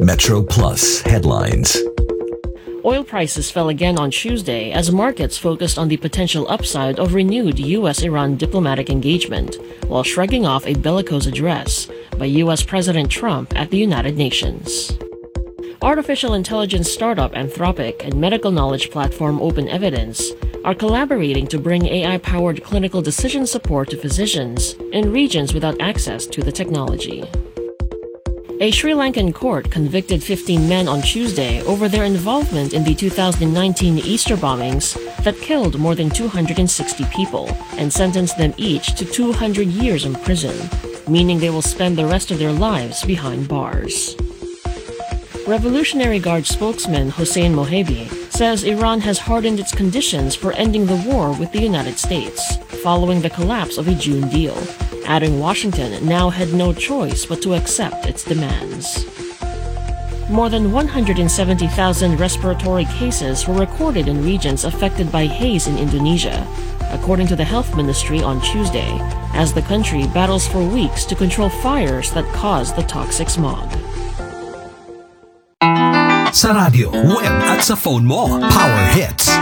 Metro Plus headlines. Oil prices fell again on Tuesday as markets focused on the potential upside of renewed U.S.-Iran diplomatic engagement, while shrugging off a bellicose address by U.S. President Trump at the United Nations. Artificial intelligence startup Anthropic and medical knowledge platform Open Evidence are collaborating to bring AI-powered clinical decision support to physicians in regions without access to the technology. A Sri Lankan court convicted 15 men on Tuesday over their involvement in the 2019 Easter bombings that killed more than 260 people and sentenced them each to 200 years in prison, meaning they will spend the rest of their lives behind bars. Revolutionary Guard spokesman Hossein Mohebi says Iran has hardened its conditions for ending the war with the United States following the collapse of a June deal, adding Washington now had no choice but to accept its demands. More than 170,000 respiratory cases were recorded in regions affected by haze in Indonesia, according to the Health Ministry on Tuesday, as the country battles for weeks to control fires that cause the toxic smog. Sa radyo, web at sa phone mo, Power Hits.